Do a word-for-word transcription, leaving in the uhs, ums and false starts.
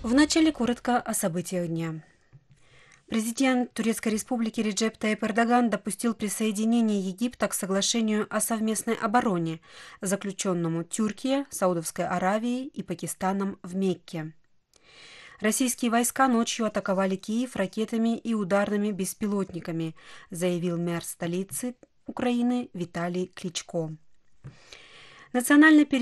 Вначале коротко о событиях дня. Президент Турецкой Республики Реджеп Таyyip Эрдоган допустил присоединение Египта к соглашению о совместной обороне, заключенному Тюркией, Саудовской Аравией и Пакистаном в Мекке. Российские войска ночью атаковали Киев ракетами и ударными беспилотниками, заявил мэр столицы Украины Виталий Кличко. Национальный